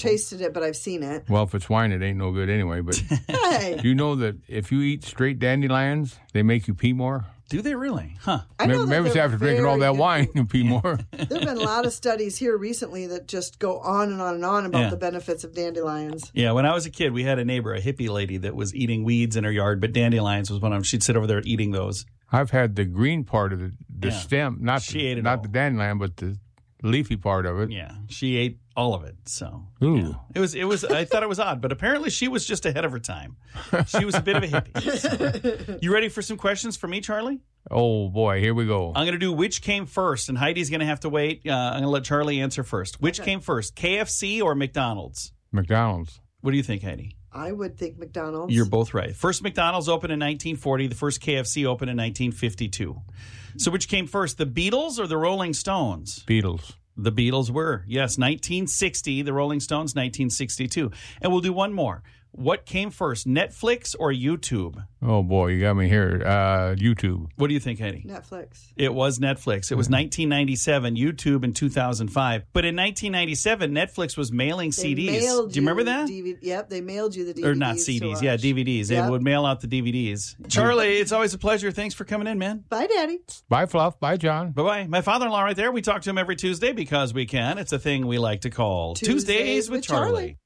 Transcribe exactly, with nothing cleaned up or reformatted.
tasted it, but I've seen it. Well, if it's wine, it ain't no good anyway. But Hey. do you know that if you eat straight dandelions, they make you pee more? Do they really? Huh. I know Maybe, that maybe it's they're after drinking all very that good. wine, you pee more. There have been a lot of studies here recently that just go on and on and on about Yeah. the benefits of dandelions. Yeah, when I was a kid, we had a neighbor, a hippie lady, that was eating weeds in her yard, but dandelions was one of them. She'd sit over there eating those. I've had the green part of the, the Yeah. stem, not She the, ate it not all. the dandelion, but the leafy part of it. Yeah, she ate all of it. So Ooh. yeah. it was it was. I thought it was odd, but apparently she was just ahead of her time. She was a bit of a hippie. So. You ready for some questions for me, Charlie? Oh, boy, here we go. I'm going to do which came first, and Heidi's going to have to wait. Uh, I'm going to let Charlie answer first. Which Okay. came first, K F C or McDonald's? McDonald's. What do you think, Heidi? I would think McDonald's. You're both right. First McDonald's opened in nineteen forty. The first K F C opened in nineteen fifty-two. So which came first, the Beatles or the Rolling Stones? Beatles. The Beatles were. Yes, nineteen sixty. The Rolling Stones, nineteen sixty-two. And we'll do one more. What came first, Netflix or YouTube? Oh, boy, you got me here. Uh, YouTube. What do you think, Heidi? Netflix. It was Netflix. It was nineteen ninety-seven, YouTube in two thousand five. But in nineteen ninety-seven, Netflix was mailing They C Ds. mailed Do you remember that? D V D, yep, they mailed you the D V Ds. Or not C Ds, to yeah, watch. D V Ds. They Yep. would mail out the D V Ds. Charlie, it's always a pleasure. Thanks for coming in, man. Bye, Daddy. Bye, Fluff. Bye, John. Bye-bye. My father-in-law right there, we talk to him every Tuesday because we can. It's a thing we like to call Tuesdays Tuesdays with with Charlie. Charlie.